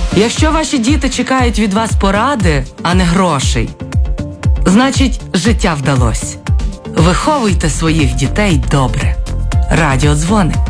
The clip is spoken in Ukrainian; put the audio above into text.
Якщо ваші діти чекають від вас поради, а не грошей, значить, життя вдалось. Виховуйте своїх дітей добре. Радіодзвоник.